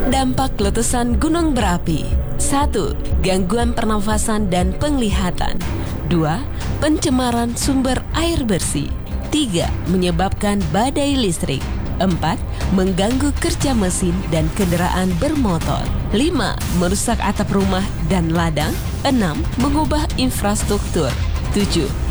Dampak letusan gunung berapi. 1. Gangguan pernafasan dan penglihatan. 2. Pencemaran sumber air bersih. 3. Menyebabkan badai listrik. 4. Mengganggu kerja mesin dan kendaraan bermotor. 5. Merusak atap rumah dan ladang. 6. Mengubah infrastruktur. 7.